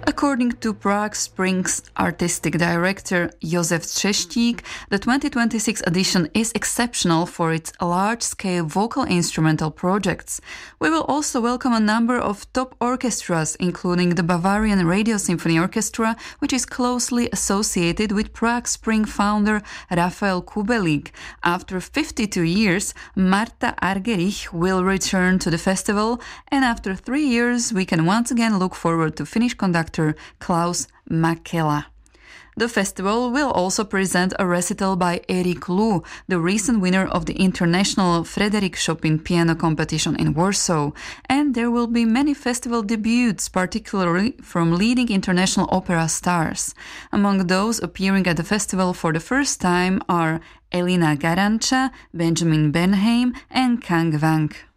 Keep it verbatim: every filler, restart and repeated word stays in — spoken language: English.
According to Prague Springs artistic director Josef Třeštík, the twenty twenty-six edition is exceptional for its large-scale vocal instrumental projects. We will also welcome a number of top orchestras, including the Bavarian Radio Symphony Orchestra, which is closely associated with Prague Spring founder Rafael Kubelik. After fifty-two years, Marta Argerich will return to the festival, and after three years, we can once again look forward to Finnish conductor Klaus Mäkelä. The festival will also present a recital by Erik Lu, the recent winner of the International Frederick Chopin Piano Competition in Warsaw, and there will be many festival debuts, particularly from leading international opera stars. Among those appearing at the festival for the first time are Elina Garanca, Benjamin Benheim and Kang Wang.